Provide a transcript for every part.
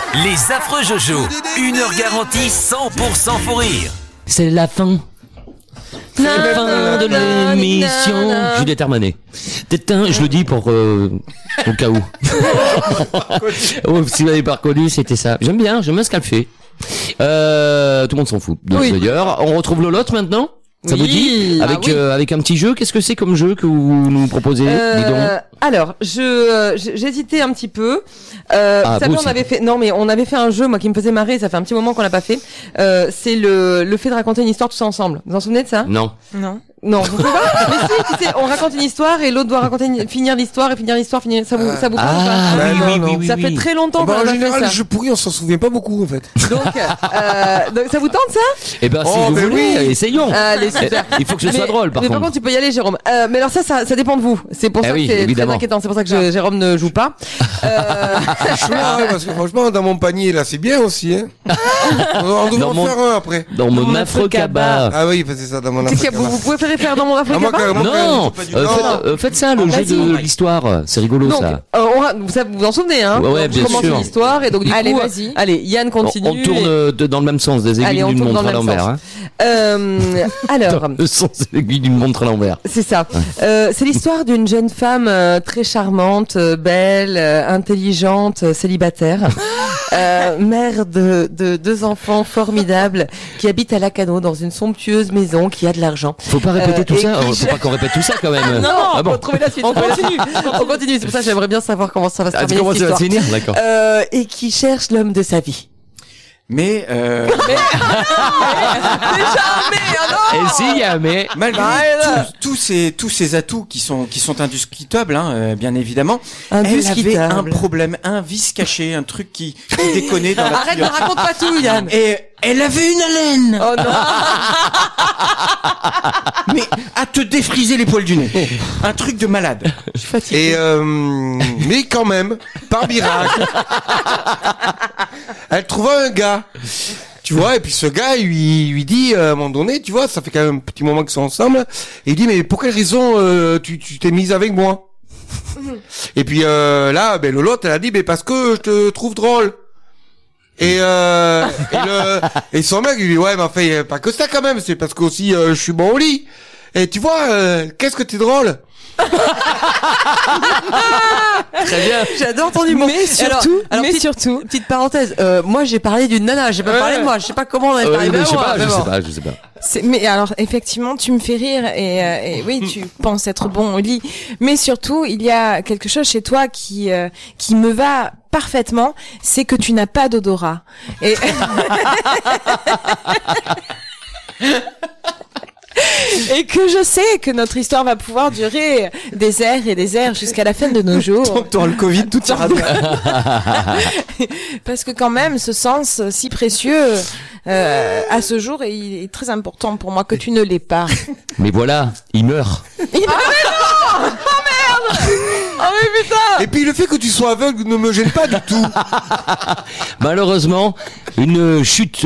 Les affreux Jojo, 1 heure garantie 100% fou rire. C'est la fin. C'est la fin de l'émission. Je suis déterminé. Je le dis pour au cas où. Oh, si vous n'avez pas reconnu, c'était ça. J'aime bien ce qu'elle fait. Tout le monde s'en fout. D'ailleurs, on retrouve Lolotte maintenant. Ça vous dit avec un petit jeu. Qu'est-ce que c'est comme jeu que vous nous proposez? Dis donc. Alors, j'hésitais un petit peu. Vous savez, on avait fait un jeu, moi, qui me faisait marrer. Ça fait un petit moment qu'on l'a pas fait. C'est le fait de raconter une histoire tous ensemble. Vous vous en souvenez de ça? Non. Non, vous pouvez pas. Mais si, tu sais, on raconte une histoire et l'autre doit finir l'histoire. Ça vous parle ou pas? Ça fait très longtemps qu'on a en fait général, ça. les jeux pourris, on s'en souvient pas beaucoup, en fait. Donc ça vous tente, ça? Eh ben, si vous voulez, essayons. Allez, super. Il faut que ce soit drôle, par contre. Mais par contre, tu peux y aller, Jérôme. Mais alors ça dépend de vous. C'est pour ça que c'est très inquiétant. C'est pour ça que Jérôme ne joue pas. Parce que franchement, dans mon panier, là, c'est bien aussi, hein. On devrait en faire un après. Dans mon afro-cabas. Ah oui, c'est ça, dans mon afro-cabas. Vous préférez faire dans mon afro-cabas? Non, faites ça, le jeu de l'histoire. C'est rigolo, ça. Vous vous en souvenez, hein? Ouais, bien sûr. On commence l'histoire et donc du coup, vas-y. Allez, Yann continue. On tourne dans le même sens, des aiguilles d'une montre à l'envers. Alors. Le sens des aiguilles d'une montre à l'envers. C'est ça. C'est l'histoire d'une jeune femme très charmante, belle, intelligente, célibataire, mère de 2 enfants formidables qui habite à Lacanau dans une somptueuse maison qui a de l'argent. Faut pas répéter tout ça. Faut pas qu'on répète tout ça quand même. Non, faut trouver la suite. On continue. C'est pour ça que j'aimerais bien savoir comment ça va se terminer. Comment ça va se finir? D'accord. Et qui cherche l'homme de sa vie. Mais Et si, il y a mais malgré tous ces atouts qui sont indiscutables, hein, bien évidemment, elle avait un problème, un vice caché, un truc qui déconnait dans la Arrête, ne raconte pas tout, Yann. Et elle avait une haleine. Oh non. Mais à te défriser les poils du nez. Un truc de malade. Je suis fatigué. Et mais quand même, par miracle, elle trouva un gars. Tu vois, et puis ce gars, il lui dit à un moment donné, tu vois, ça fait quand même un petit moment qu'ils sont ensemble, et il dit mais pour quelle raison tu t'es mise avec moi? Et puis là, l'autre, elle a dit mais parce que je te trouve drôle. Et son mec il dit ouais mais enfin pas que ça quand même, c'est parce que aussi je suis bon au lit. Et tu vois, qu'est-ce que t'es drôle. très bien. J'adore ton humour. Mais surtout, petite parenthèse, moi j'ai parlé d'une nana, j'ai pas parlé de moi, je sais pas comment on est arrivé à moi. Je sais pas. Mais alors effectivement, tu me fais rire et oui, tu penses être bon au lit, mais surtout il y a quelque chose chez toi qui me va parfaitement, c'est que tu n'as pas d'odorat. Et et que je sais que notre histoire va pouvoir durer des heures et des heures jusqu'à la fin de nos jours. Tant que t'auras le Covid, tout ira bien. Parce que quand même, ce sens si précieux à ce jour, et il est très important pour moi que tu ne l'aies pas. Mais voilà, il meurt. Oh mais putain. Et puis le fait que tu sois aveugle ne me gêne pas du tout. Malheureusement, une chute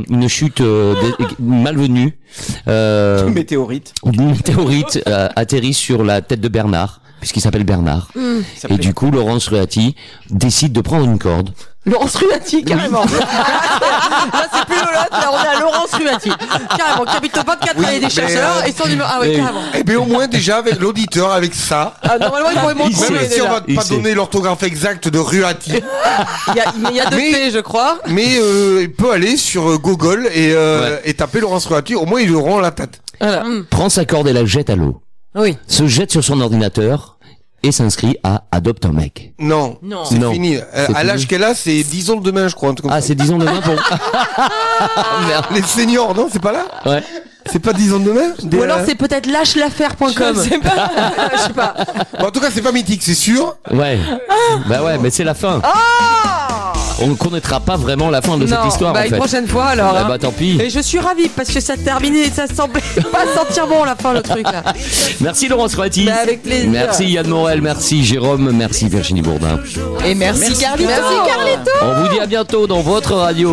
malvenue. Une météorite. Une météorite atterrit sur la tête de Bernard, puisqu'il s'appelle Bernard. Et du coup, Laurence Ruati décide de prendre une corde. Laurence Ruati, carrément. Là, c'est plus Lolotte, là, on est à Laurence Ruati. Carrément, qui habite au 24 et des chercheurs, et son numéro. Ah ouais, carrément. Eh bien, au moins, déjà, avec l'auditeur, avec ça. Normalement, il pourrait montrer. Même si on va pas donner l'orthographe exacte de Ruati. Il y a 2 T, je crois. Mais, il peut aller sur Google et taper Laurence Ruati. Au moins, ils auront la tête. Voilà. Prend sa corde et la jette à l'eau. Oui. Se jette sur son ordinateur et s'inscrit à Adopte un mec. Non. C'est fini. À l'âge qu'elle a, c'est 10 ans de demain, je crois. C'est 10 ans de demain pour... Merde. Les seniors, non, c'est pas là? Ouais. C'est pas 10 ans de demain? Ou alors c'est peut-être lâchelaffaire.com. Je sais pas. Je sais pas. Bon, en tout cas, c'est pas mythique, c'est sûr. Ouais. Bah ouais, mais c'est la fin. On ne connaîtra pas vraiment la fin de cette histoire, en fait. Une prochaine fois, alors. Bah tant pis. Et je suis ravie, parce que ça terminait, ça semblait pas sentir bon, la fin, le truc, là. Merci Laurence Ruati. Bah, avec plaisir. Merci Yann Morel, merci Jérôme, merci Virginie Bourdin. Et merci Carlito. Merci Carlito. On vous dit à bientôt dans votre radio.